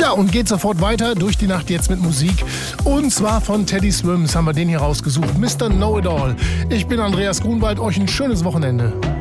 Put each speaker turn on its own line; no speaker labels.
Ja, und geht sofort weiter durch die Nacht jetzt mit Musik. Und zwar von Teddy Swims haben wir den hier rausgesucht. Mr. Know-It-All. Ich bin Andreas Grunwald. Euch ein schönes Wochenende.